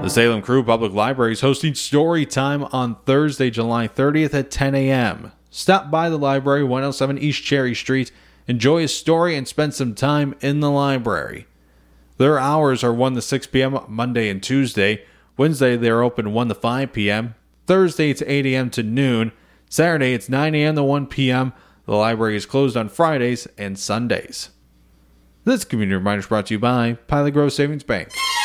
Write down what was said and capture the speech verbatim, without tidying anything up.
The Salem Crew Public Library is hosting Story Time on Thursday, July thirtieth at ten a.m. Stop by the library, one oh seven East Cherry Street, enjoy a story, and spend some time in the library. Their hours are one to six p.m. Monday and Tuesday. Wednesday, they're open one to five p.m. Thursday, it's eight a.m. to noon. Saturday, it's nine a.m. to one p.m. The library is closed on Fridays and Sundays. This community reminder is brought to you by Pilot Grove Savings Bank.